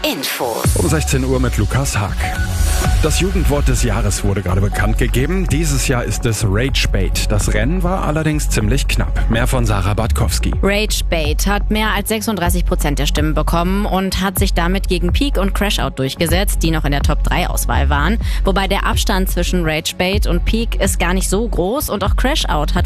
Infos. Um 16 Uhr mit Lukas Haag. Das Jugendwort des Jahres wurde gerade bekannt gegeben. Dieses Jahr ist es Ragebait. Das Rennen war allerdings ziemlich knapp. Mehr von Sarah Bartkowski. Ragebait hat mehr als 36% der Stimmen bekommen und hat sich damit gegen Peak und Crashout durchgesetzt, die noch in der Top-3-Auswahl waren. Wobei der Abstand zwischen Ragebait und Peak ist gar nicht so groß und auch Crashout hat